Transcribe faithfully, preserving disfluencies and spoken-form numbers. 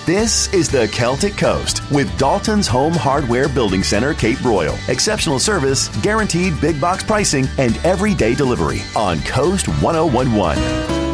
This is the Celtic Coast with Dalton's Home Hardware Building Center, Cape Royal. Exceptional service, guaranteed big box pricing, and everyday delivery on Coast one oh one one.